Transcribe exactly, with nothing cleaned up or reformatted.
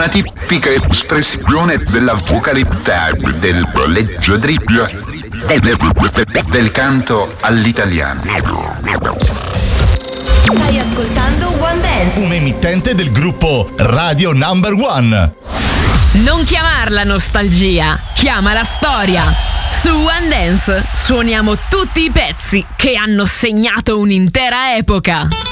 una tipica espressione della vocalità, del leggiadribbio, del, del canto all'italiano. Stai ascoltando One Dance, un emittente del gruppo Radio Number One. Non chiamarla nostalgia, chiamala storia. Su One Dance suoniamo tutti i pezzi che hanno segnato un'intera epoca.